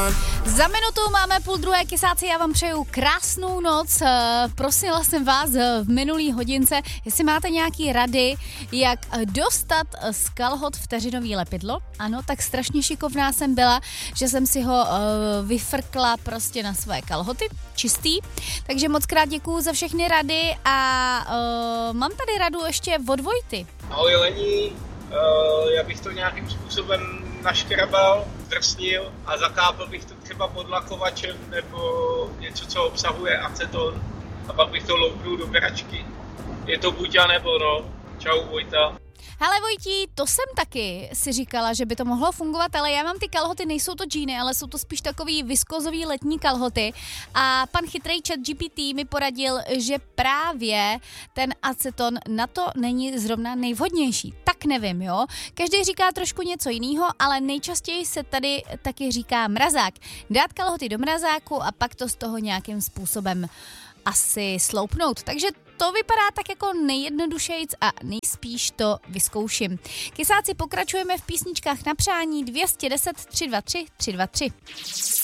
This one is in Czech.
Za minutu máme 12:30, kysáci, já vám přeju krásnou noc. Prosila jsem vás v minulý hodince, jestli máte nějaký rady, jak dostat z kalhot vteřinový lepidlo. Ano, tak strašně šikovná jsem byla, že jsem si ho vyfrkla prostě na své kalhoty, čistý. Takže moc krát děkuju za všechny rady a mám tady radu ještě od Vojty. Ahoj Lení, já bych to nějakým způsobem naškrabal, drsnil a zakápl bych to třeba podlakovačem nebo něco, co obsahuje aceton a pak bych to loupnul do beračky. Je to buď a nebo no. Čau Vojta. Hele Vojtí, to jsem taky si říkala, že by to mohlo fungovat, ale já mám ty kalhoty, nejsou to džíny, ale jsou to spíš takový viskozový letní kalhoty a pan chytrý ChatGPT mi poradil, že právě ten aceton na to není zrovna nejvhodnější. Tak nevím, jo. Každý říká trošku něco jiného, ale nejčastěji se tady taky říká mrazák. Dát kalhoty do mrazáku a pak to z toho nějakým způsobem asi sloupnout. Takže to vypadá tak jako nejjednodušejc a nejspíš to vyzkouším. Kysáci, pokračujeme v písničkách na přání 210 323 323.